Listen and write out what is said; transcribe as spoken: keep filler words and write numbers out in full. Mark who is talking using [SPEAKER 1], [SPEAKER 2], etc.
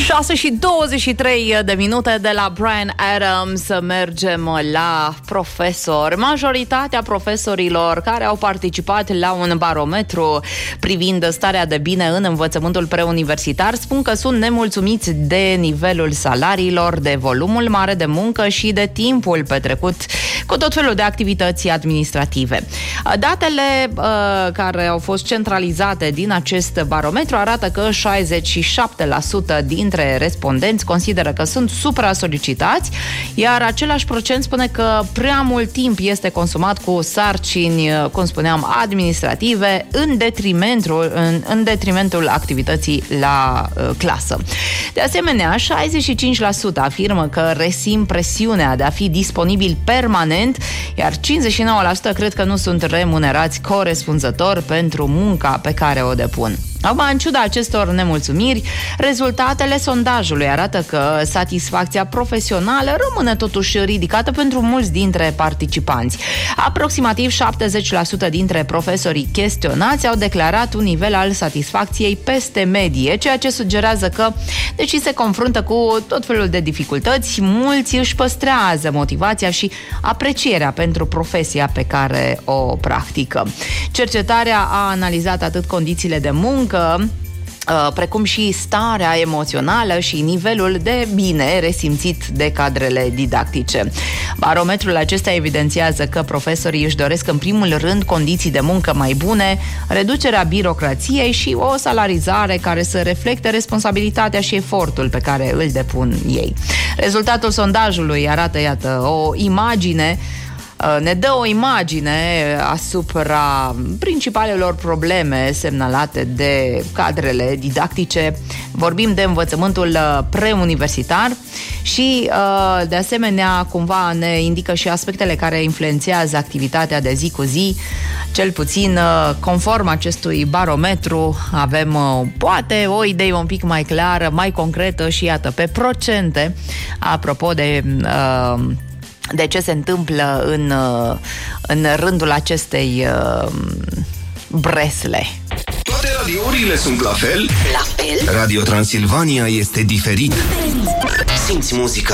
[SPEAKER 1] șase și douăzeci și trei de minute de la Bryan Adams. Mergem la profesor. Majoritatea profesorilor care au participat la un barometru privind starea de bine în învățământul preuniversitar spun că sunt nemulțumiți de nivelul salariilor, de volumul mare de muncă și de timpul petrecut cu tot felul de activități administrative. Datele uh, care au fost centralizate din acest barometru arată că șaizeci și șapte la sută dintre respondenți consideră că sunt supra-solicitați, iar același procent spune că prea mult timp este consumat cu sarcini, cum spuneam, administrative, în detrimentul, în, în detrimentul activității la uh, clasă. De asemenea, șaizeci și cinci la sută afirmă că resimt presiunea de a fi disponibil permanent, iar cincizeci și nouă la sută cred că nu sunt remunerați corespunzător pentru munca pe care o depun. Acum, în ciuda acestor nemulțumiri, rezultatele sondajului arată că satisfacția profesională rămâne totuși ridicată pentru mulți dintre participanți. Aproximativ șaptezeci la sută dintre profesorii chestionați au declarat un nivel al satisfacției peste medie, ceea ce sugerează că, deși se confruntă cu tot felul de dificultăți, mulți își păstrează motivația și aprecierea pentru profesia pe care o practică. Cercetarea a analizat atât condițiile de muncă, precum și starea emoțională și nivelul de bine resimțit de cadrele didactice. Barometrul acesta evidențiază că profesorii își doresc în primul rând condiții de muncă mai bune, reducerea birocrației și o salarizare care să reflecte responsabilitatea și efortul pe care îl depun ei. Rezultatul sondajului arată, iată, o imagine ne dă o imagine asupra principalelor probleme semnalate de cadrele didactice. Vorbim de învățământul preuniversitar și, de asemenea, cumva ne indică și aspectele care influențează activitatea de zi cu zi. Cel puțin, conform acestui barometru, avem poate o idee un pic mai clară, mai concretă și, iată, pe procente, apropo de uh, de ce se întâmplă în, în rândul acestei uh, bresle.
[SPEAKER 2] Toate radiourile sunt la fel?
[SPEAKER 1] La fel?
[SPEAKER 2] Radio Transilvania este diferit. Simți muzica